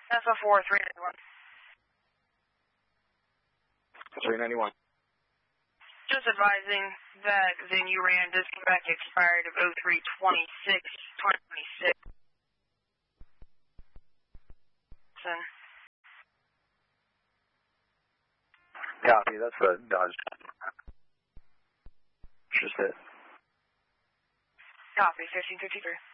SO4 391. 391. Just advising that the new RAM disconnect expired of 03/26/2026. Copy, that's the Dodge. Just it. Copy, 1553.